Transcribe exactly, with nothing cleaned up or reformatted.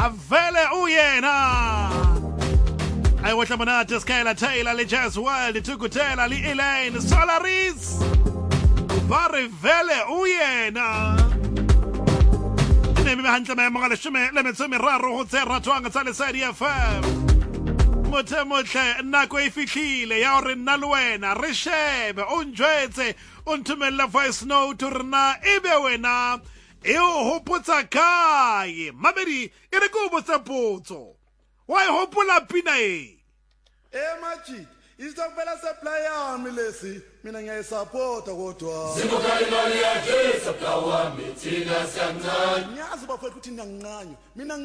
avele uyena ayiwahla monate Skylar Taylor le Jazz World itukutela li Elaine Solaris bare vele uyena nemi hantle me mogale shime le metse meraro ho tse ratwang tsa le Sadi F M mothe motle nako e fihlile ya hore nna le wena re shebe o njwetse o nthumella voice note rena ebe wena e o hopotsa kae mamedi e re go botsa potso wa e hopola pina e eh maji isakuvela supply yami lesi mina ngiyayisupporta kodwa Sibuka imali yakhe supply wami thina siyancane ngiyazi bafethu ukuthi nginganqanywa mina